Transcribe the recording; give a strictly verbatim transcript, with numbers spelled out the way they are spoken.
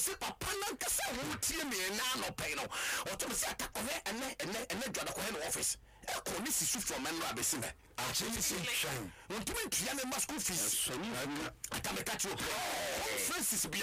say papa nanka say wo tie me na no pay no o to say atakohe ene ene ene dwada ko he office e ko ni sisu from men no abesi me a chini si shine won to me tua me school fees atameka chu Francis